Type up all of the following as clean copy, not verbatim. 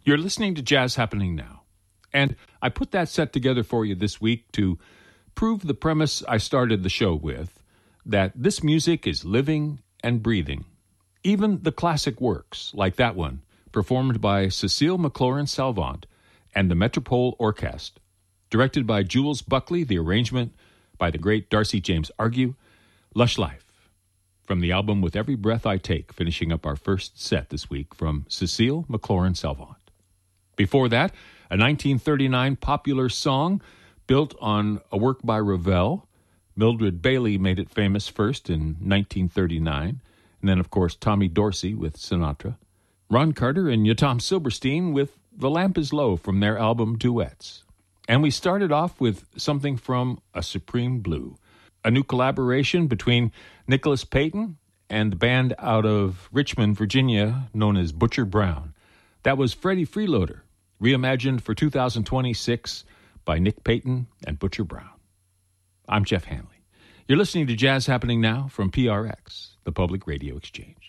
You're listening to Jazz Happening Now, and I put that set together for you this week to prove the premise I started the show with, that this music is living and breathing. Even the classic works, like that one, performed by Cecile McLaurin-Salvant and the Metropole Orchestre, directed by Jules Buckley, the arrangement by the great Darcy James Argue, Lush Life, from the album With Every Breath I Take, finishing up our first set this week from Cecile McLaurin-Salvant. Before that, a 1939 popular song built on a work by Ravel. Mildred Bailey made it famous first in 1939, and then, of course, Tommy Dorsey with Sinatra, Ron Carter and Yotam Silverstein with The Lamp is Low from their album Duets. And we started off with something from A Supreme Blue, a new collaboration between Nicholas Payton and the band out of Richmond, Virginia, known as Butcher Brown. That was Freddie Freeloader, reimagined for 2026 by Nick Payton and Butcher Brown. I'm Jeff Hanley. You're listening to Jazz Happening Now from PRX, the Public Radio Exchange.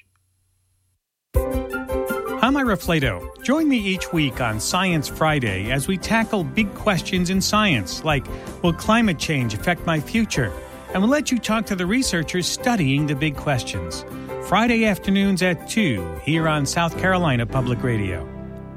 I'm Ira Flato. Join me each week on Science Friday as we tackle big questions in science, like, will climate change affect my future? And we'll let you talk to the researchers studying the big questions. Friday afternoons at 2 here on South Carolina Public Radio.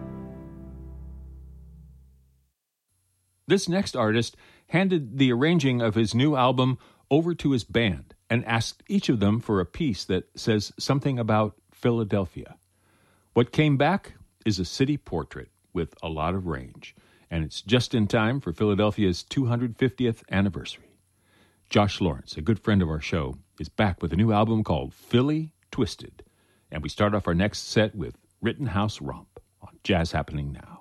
This next artist handed the arranging of his new album over to his band and asked each of them for a piece that says something about Philadelphia. What came back is a city portrait with a lot of range, and it's just in time for Philadelphia's 250th anniversary. Josh Lawrence, a good friend of our show, is back with a new album called Philly Twisted, and we start off our next set with Rittenhouse Romp on Jazz Happening Now.